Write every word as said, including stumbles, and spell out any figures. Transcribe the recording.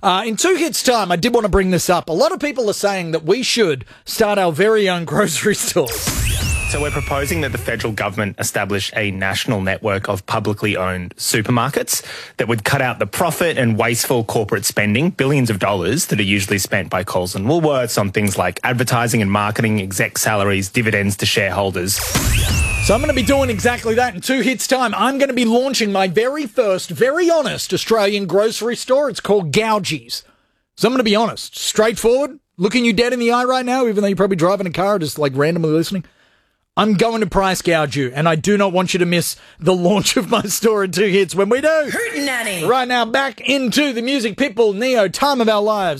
Uh, in two hits' time, I did want to bring this up. A lot of people are saying that we should start our very own grocery stores. So we're proposing that the federal government establish a national network of publicly owned supermarkets that would cut out the profit and wasteful corporate spending, billions of dollars that are usually spent by Coles and Woolworths on things like advertising and marketing, exec salaries, dividends to shareholders. So I'm going to be doing exactly that in two hits' time. I'm going to be launching my very first, very honest Australian grocery store. It's called Gougies. So I'm going to be honest, straightforward, looking you dead in the eye right now, even though you're probably driving a car, just like randomly listening. I'm going to price gouge you, and I do not want you to miss the launch of my store in two hits when we do. Hootenanny. Right now, back into the music. Pitbull, Neo, Time of Our Lives.